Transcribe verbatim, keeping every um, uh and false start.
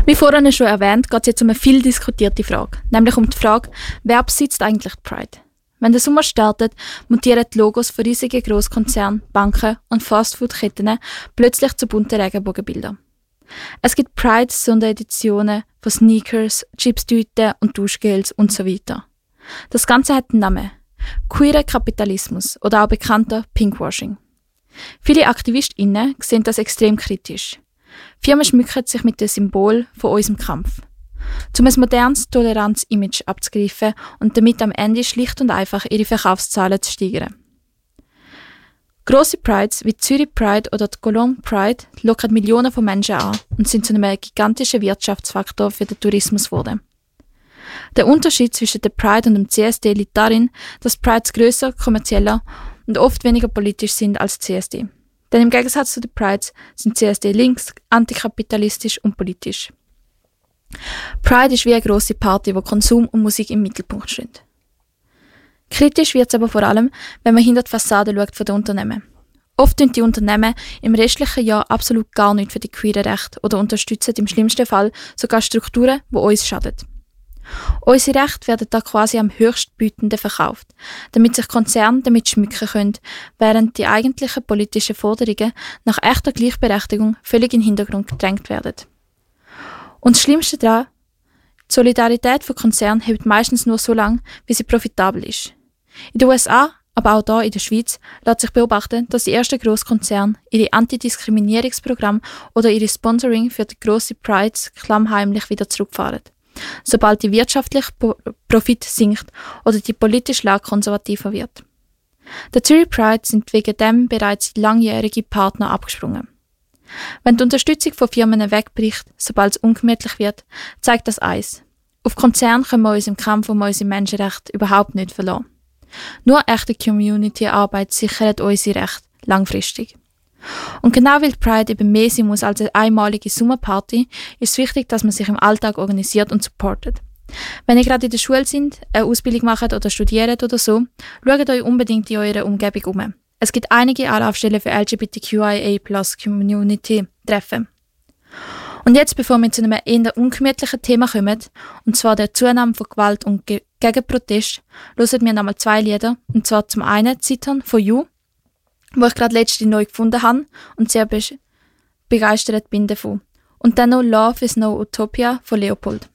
Wie vorhin schon erwähnt, geht es jetzt um eine viel diskutierte Frage, nämlich um die Frage, wer besitzt eigentlich die Pride? Wenn der Sommer startet, mutieren die Logos von riesigen Grosskonzernen, Banken und Fastfood-Ketten plötzlich zu bunten Regenbogenbildern. Es gibt Pride-Sondereditionen von Sneakers, Chipstüten und Duschgels und so weiter. Das Ganze hat einen Namen: queerer Kapitalismus oder auch bekannter Pinkwashing. Viele AktivistInnen sehen das extrem kritisch. Firmen schmücken sich mit dem Symbol von unserem Kampf, um ein modernes, tolerantes Image abzugreifen und damit am Ende schlicht und einfach ihre Verkaufszahlen zu steigern. Grosse Prides wie die Zürich Pride oder die Cologne Pride lockern Millionen von Menschen an und sind zu einem gigantischen Wirtschaftsfaktor für den Tourismus geworden. Der Unterschied zwischen der Pride und dem C S D liegt darin, dass Prides grösser, kommerzieller und oft weniger politisch sind als C S D. Denn im Gegensatz zu den Prides sind C S D links, antikapitalistisch und politisch. Pride ist wie eine grosse Party, wo Konsum und Musik im Mittelpunkt stehen. Kritisch wird es aber vor allem, wenn man hinter die Fassade schaut von den Unternehmen. Oft tun die Unternehmen im restlichen Jahr absolut gar nichts für die queeren Rechte oder unterstützen im schlimmsten Fall sogar Strukturen, die uns schaden. Unsere Rechte werden da quasi am höchstbietenden verkauft, damit sich Konzerne damit schmücken können, während die eigentlichen politischen Forderungen nach echter Gleichberechtigung völlig in den Hintergrund gedrängt werden. Und das Schlimmste daran: die Solidarität von Konzernen hält meistens nur so lange, wie sie profitabel ist. In den U S A, aber auch hier in der Schweiz, lässt sich beobachten, dass die ersten Grosskonzerne ihre Antidiskriminierungsprogramme oder ihre Sponsoring für die grosse Prides klammheimlich wieder zurückfahren, sobald die wirtschaftliche Profit sinkt oder die politische Lage konservativer wird. Der Zürich Pride sind wegen dem bereits langjährige Partner abgesprungen. Wenn die Unterstützung von Firmen wegbricht, sobald es ungemütlich wird, zeigt das eins: Auf Konzerne können wir uns im Kampf um unsere Menschenrechte überhaupt nicht verlassen. Nur echte Community-Arbeit sichert unsere Rechte langfristig. Und genau weil die Pride eben mehr sein muss als eine einmalige Sommerparty, ist es wichtig, dass man sich im Alltag organisiert und supportet. Wenn ihr gerade in der Schule sind, eine Ausbildung macht oder studiert oder so, schaut euch unbedingt in eurer Umgebung um. Es gibt einige Anlaufstellen für L G B T Q I A plus Community-Treffen. Und jetzt, bevor wir zu einem eher ungemütlichen Thema kommen, und zwar der Zunahme von Gewalt und Ge- Gegenprotest, hören wir nochmal zwei Lieder. Und zwar zum einen «Zittern» von You, wo ich gerade letztens neu gefunden habe und sehr be- begeistert bin davon. Und dann noch «Love is no Utopia» von Leopold.